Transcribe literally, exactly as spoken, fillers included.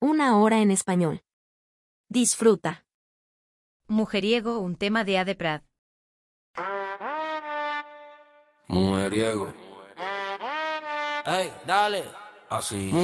Una hora en español. Disfruta. Mujeriego, un tema de Ade Prat. Mujeriego. Ey, dale. Así.